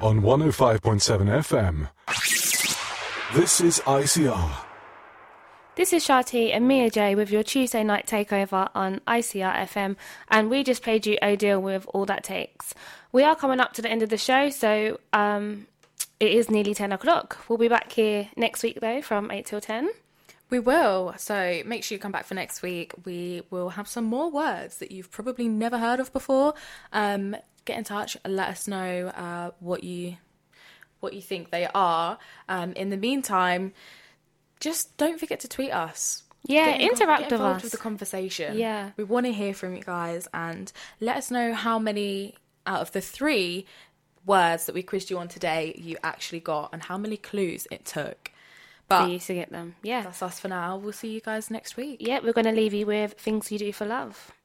on 105.7 FM. This is ICR. This is Sharti and Mia J with your Tuesday night takeover on ICR FM, and we just played you Odile with All That Takes. We are coming up to the end of the show, so it is nearly 10 o'clock. We'll be back here next week, though, from 8 till 10. We will. So make sure you come back for next week. We will have some more words that you've probably never heard of before. Get in touch. Let us know what you think they are. In the meantime, just don't forget to tweet us. Yeah, interact get with involved us. with the conversation. Yeah. We want to hear from you guys, and let us know how many out of the 3 words that we quizzed you on today you actually got, and how many clues it took. For you to get them. Yeah. That's us for now. We'll see you guys next week. Yeah, we're going to leave you with Things You Do for Love.